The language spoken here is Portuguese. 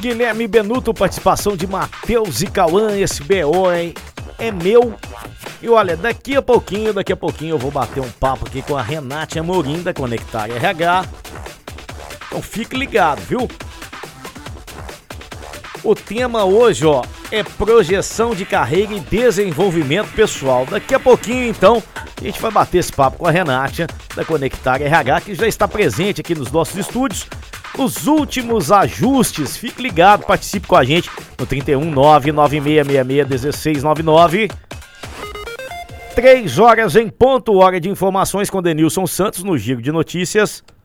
Guilherme Benuto, participação de Matheus e Cauã, esse BO, hein? É meu. E olha, daqui a pouquinho eu vou bater um papo aqui com a Renate Amorim da Conectar RH. Então fique ligado, viu? O tema hoje, ó, é projeção de carreira e desenvolvimento pessoal. Daqui a pouquinho, então, a gente vai bater esse papo com a Renate da Conectar RH, que já está presente aqui nos nossos estúdios. Os últimos ajustes, fique ligado, participe com a gente no 31996661699. 3 horas em ponto, hora de informações com Denilson Santos no Giro de Notícias.